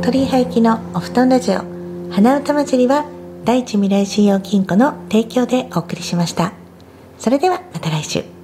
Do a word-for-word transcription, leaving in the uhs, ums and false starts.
鳥居廃棄のお布団ラジオ花歌祭りは第一未来信用金庫の提供でお送りしました。それではまた来週。